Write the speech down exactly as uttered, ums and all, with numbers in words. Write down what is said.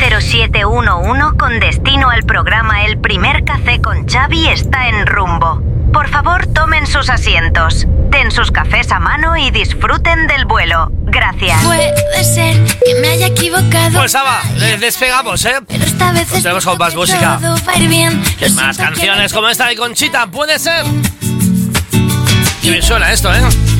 cero siete uno uno con destino al programa El Primer Café con Xavi está en rumbo. Por favor, tomen sus asientos, den sus cafés a mano y disfruten del vuelo. Gracias. Puede ser que me haya equivocado. Pues Ava, eh, despegamos, ¿eh? Pero esta vez nos vemos con más música. Va a ir bien. Más canciones como esta de Conchita, puede ser. Que me suena esto, ¿eh?